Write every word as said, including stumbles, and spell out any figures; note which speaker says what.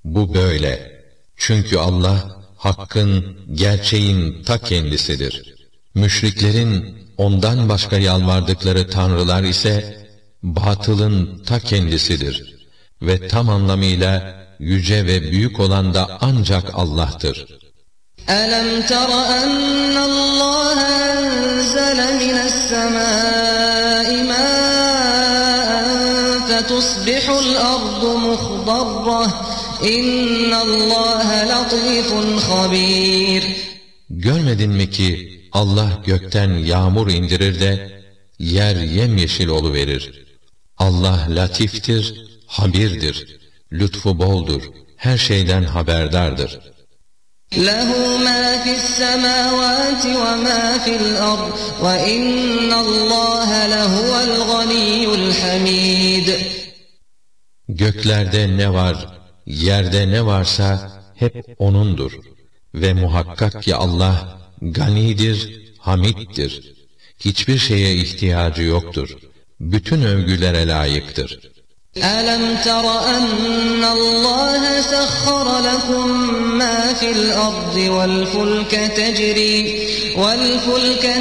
Speaker 1: Bu böyle. Çünkü Allah, hakkın, gerçeğin ta kendisidir. Müşriklerin ondan başka yalvardıkları tanrılar ise, batılın ta kendisidir. Ve tam anlamıyla yüce ve büyük olan da ancak Allah'tır.
Speaker 2: أَلَمْ تَرَ أَنَّ اللّٰهَ أَنزَلَ مِنَ السَّمَاءِ مَاءً فَتُصْبِحُ الْأَرْضُ مُخْضَرَّةً إِنَّ اللّٰهَ لَطِيفٌ خَبِيرٌ.
Speaker 1: Görmedin mi ki Allah gökten yağmur indirir de yer yemyeşil oluverir. Allah latiftir, habirdir, lütfu boldur, her şeyden haberdardır.
Speaker 2: لَهُ مَا فِي السَّمَاوَاتِ وَمَا فِي الْأَرْضِ وَإِنَّ اللّٰهَ لَهُوَ الْغَنِيُّ الْحَمِيدُ.
Speaker 1: Göklerde ne var, yerde ne varsa hep O'nundur. Ve muhakkak ki Allah ganidir, hamiddir. Hiçbir şeye ihtiyacı yoktur. Bütün övgülere layıktır.
Speaker 2: أَلَمْ تَرَ أَنَّ اللّٰهَ سَخَّرَ لَكُم مَّا فِي الْأَرْضِ وَالْفُلْكَ تَجْرِي وَالْفُلْكَ